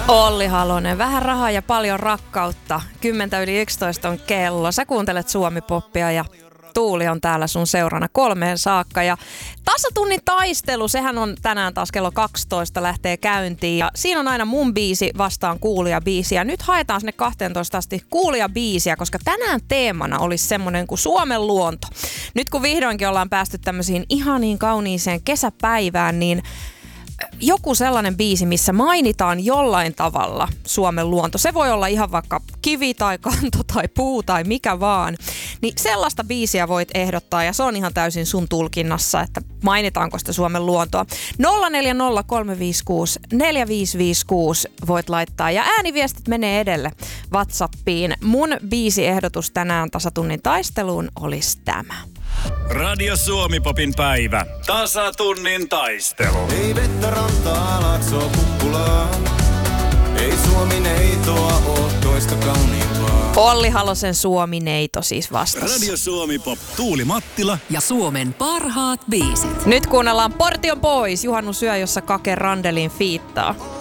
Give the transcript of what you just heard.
Olli Halonen, vähän rahaa ja paljon rakkautta. 10:11 on kello. Sä kuuntelet Suomi-poppia ja Tuuli on täällä sun seurana 3 saakka. Ja tasatunnin taistelu, sehän on tänään taas kello 12 lähtee käyntiin. Ja siinä on aina mun biisi vastaan kuulijabiisi. Ja nyt haetaan sinne 12 asti kuulijabiisiä, koska tänään teemana olisi semmoinen kuin Suomen luonto. Nyt kun vihdoinkin ollaan päästy tämmöisiin ihaniin kauniiseen kesäpäivään, niin joku sellainen biisi, missä mainitaan jollain tavalla Suomen luonto. Se voi olla ihan vaikka kivi tai kanto tai puu tai mikä vaan. Niin sellaista biisiä voit ehdottaa ja se on ihan täysin sun tulkinnassa, että mainitaanko sitä Suomen luontoa. 0403564556 voit laittaa ja ääniviestit menee edelle WhatsAppiin. Mun biisiehdotus tänään tasatunnin taisteluun olisi tämä. Radio Suomi-popin päivä. Tasatunnin taistelu. Ei vettä rantaa, Laaksoa, Kuppulaa. Ei Suomi-neitoa oo toista kauniimpaa. Olli Halosen Suomi-neito siis vastassa. Radio Suomi-pop, Tuuli Mattila ja Suomen parhaat biisit. Nyt kuunnellaan Portion pois. Juhannusyö, jossa Kake Randelin fiittaa.